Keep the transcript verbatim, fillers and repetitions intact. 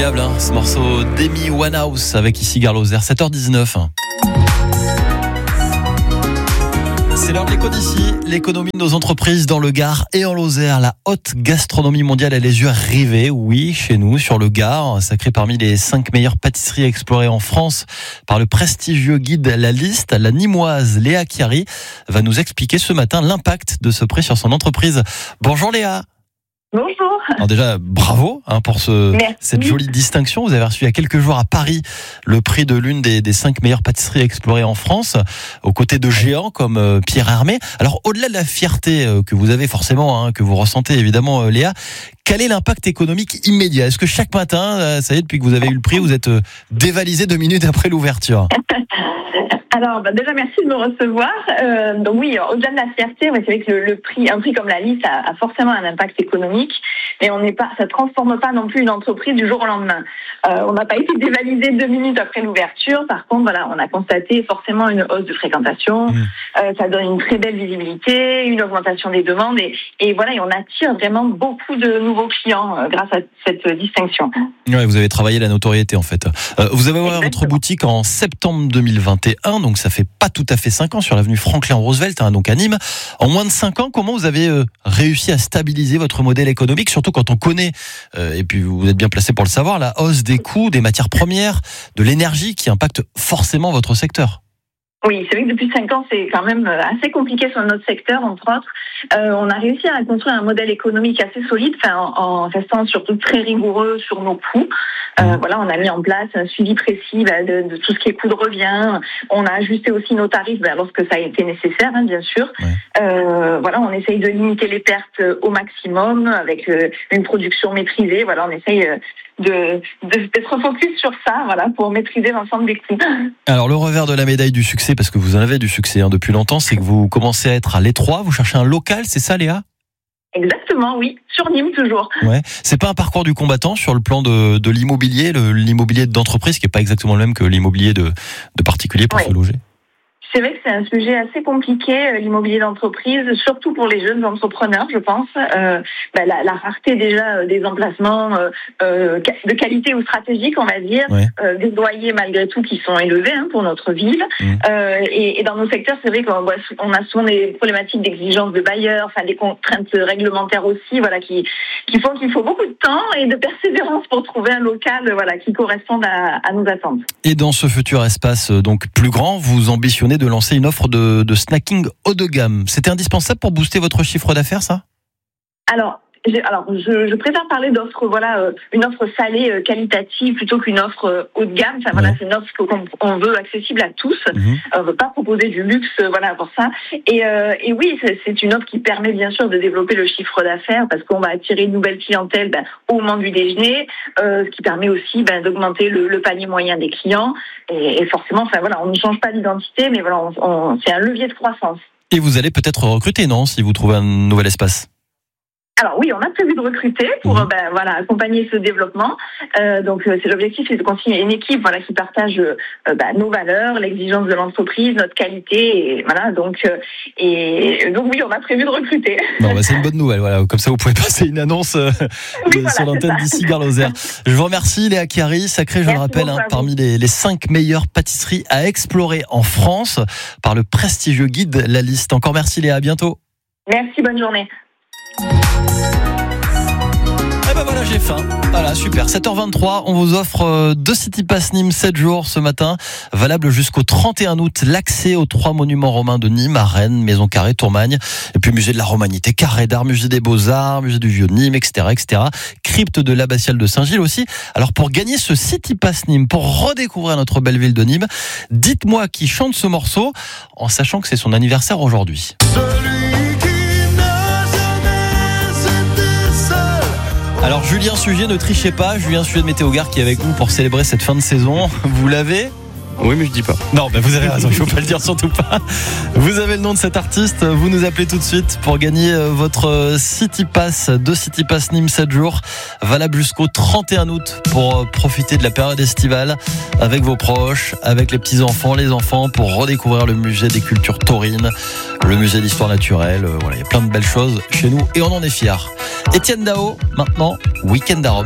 Incroyable, hein, ce morceau d'Amy Winehouse avec ici Garloser, sept heures dix-neuf. C'est l'heure de l'éco d'ici, l'économie de nos entreprises dans le Gard et en Lozère. La haute gastronomie mondiale a les yeux rivés, oui, chez nous, sur le Gard, sacré parmi les cinq meilleures pâtisseries explorées en France par le prestigieux guide La Liste. La Nîmoise Léa Chiari va nous expliquer ce matin l'impact de ce prix sur son entreprise. Bonjour Léa. Bonjour. Alors déjà, bravo hein, pour ce, cette jolie distinction. Vous avez reçu il y a quelques jours à Paris le prix de l'une des, des cinq meilleures pâtisseries explorées en France, aux côtés de géants comme euh, Pierre Hermé. Alors au-delà de la fierté euh, que vous avez forcément, hein, que vous ressentez évidemment euh, Léa, quel est l'impact économique immédiat ? Est-ce que chaque matin, euh, ça y est, depuis que vous avez eu le prix, vous êtes euh, dévalisé deux minutes après l'ouverture ? Alors, bah déjà, merci de me recevoir. Euh, donc oui, au-delà de la fierté, ouais, c'est vrai que le, le prix, un prix comme La Liste a, a forcément un impact économique, mais on n'est pas, ça transforme pas non plus une entreprise du jour au lendemain. Euh, on n'a pas été dévalisé deux minutes après l'ouverture. Par contre, voilà, on a constaté forcément une hausse de fréquentation. Mmh. Euh, ça donne une très belle visibilité, une augmentation des demandes, et, et voilà, et on attire vraiment beaucoup de nouveaux clients euh, grâce à cette distinction. Ouais, vous avez travaillé la notoriété en fait. Euh, vous avez ouvert votre boutique en septembre deux mille vingt et un. Donc ça fait pas tout à fait cinq ans sur l'avenue Franklin Roosevelt, hein, donc à Nîmes. En moins de cinq ans, comment vous avez euh, réussi à stabiliser votre modèle économique, surtout quand on connaît, euh, et puis vous êtes bien placé pour le savoir, la hausse des coûts, des matières premières, de l'énergie qui impacte forcément votre secteur? Oui, c'est vrai que depuis cinq ans, c'est quand même assez compliqué sur notre secteur, entre autres. Euh, on a réussi à construire un modèle économique assez solide, enfin, en, en restant surtout très rigoureux sur nos coûts. Euh, voilà, on a mis en place un suivi précis bah, de, de tout ce qui est coût de revient. On a ajusté aussi nos tarifs bah, lorsque ça a été nécessaire, hein, bien sûr. Ouais. Euh, voilà, on essaye de limiter les pertes au maximum avec euh, une production maîtrisée. Voilà, on essaye euh, de, de d'être focus sur ça, voilà, pour maîtriser l'ensemble des coûts. Alors le revers de la médaille du succès, parce que vous en avez du succès hein, depuis longtemps, c'est que vous commencez à être à l'étroit. Vous cherchez un local, c'est ça, Léa ? Exactement, oui. Sur Nîmes, toujours. Ouais. C'est pas un parcours du combattant sur le plan de, de l'immobilier, le, l'immobilier d'entreprise qui est pas exactement le même que l'immobilier de, de particulier pour ouais. se loger. C'est vrai que c'est un sujet assez compliqué, l'immobilier d'entreprise, surtout pour les jeunes entrepreneurs, je pense. Euh, bah, la, la rareté déjà des emplacements euh, de qualité ou stratégique, on va dire, ouais. euh, des loyers malgré tout qui sont élevés hein, pour notre ville. Mmh. Euh, et, et dans nos secteurs, c'est vrai qu'on on a souvent des problématiques d'exigence de bailleurs, enfin des contraintes réglementaires aussi, voilà, qui qui font qu'il faut beaucoup de temps et de persévérance pour trouver un local, voilà, qui corresponde à, à nos attentes. Et dans ce futur espace donc plus grand, vous ambitionnez de lancer une offre de, de snacking haut de gamme. C'était indispensable pour booster votre chiffre d'affaires, ça ? Alors, j'ai, alors je, je préfère parler d'offre, voilà, euh, une offre salée euh, qualitative plutôt qu'une offre euh, haut de gamme. Enfin, ouais. Voilà, c'est une offre qu'on on veut accessible à tous. Mmh. On veut pas proposer du luxe, euh, voilà, pour ça. Et, euh, et oui, c'est, c'est une offre qui permet bien sûr de développer le chiffre d'affaires parce qu'on va attirer une nouvelle clientèle ben, au moment du déjeuner, euh, ce qui permet aussi ben, d'augmenter le, le panier moyen des clients. Et, et forcément, enfin voilà, on ne change pas d'identité, mais voilà, on, on, c'est un levier de croissance. Et vous allez peut-être recruter, non, si vous trouvez un nouvel espace ? Alors oui, on a prévu de recruter pour mmh. ben, voilà, accompagner ce développement. Euh, donc euh, c'est l'objectif, c'est de constituer une équipe voilà, qui partage euh, ben, nos valeurs, l'exigence de l'entreprise, notre qualité. Et, voilà, donc, euh, et, donc oui, on a prévu de recruter. Non, bah, c'est une bonne nouvelle. Voilà. Comme ça, vous pouvez passer une annonce euh, oui, de, voilà, sur l'antenne d'ici Gare-Lozère. Je vous remercie Léa Chiari, sacrée, je Merci le rappelle, hein, parmi les, les cinq meilleures pâtisseries à explorer en France par le prestigieux guide La Liste. Encore merci Léa, à bientôt. Merci, bonne journée. Eh ben voilà, j'ai faim. Voilà, super. sept heures vingt-trois, on vous offre deux City Pass Nîmes sept jours ce matin, valable jusqu'au trente et un août. L'accès aux trois monuments romains de Nîmes, à Rennes, Maison Carrée, Tourmagne, et puis musée de la Romanité, Carré d'Art, musée des Beaux-Arts, musée du Vieux Nîmes, et cetera, et cetera. Crypte de l'abbatiale de Saint-Gilles aussi. Alors pour gagner ce City Pass Nîmes, pour redécouvrir notre belle ville de Nîmes, dites-moi qui chante ce morceau, en sachant que c'est son anniversaire aujourd'hui. Alors Julien Sugier, ne trichez pas, Julien Sugier de Météo Gare qui est avec vous pour célébrer cette fin de saison. Vous l'avez ? Oui, mais je dis pas. Non, bah vous avez raison, il faut pas le dire surtout pas. Vous avez le nom de cet artiste, vous nous appelez tout de suite pour gagner votre City Pass, deux City Pass Nîmes sept jours, valable jusqu'au trente et un août pour profiter de la période estivale avec vos proches, avec les petits-enfants, les enfants, pour redécouvrir le musée des cultures taurines, le musée d'histoire naturelle. Voilà, il y a plein de belles choses chez nous et on en est fiers. Étienne Dao, maintenant, Week-end à Rome.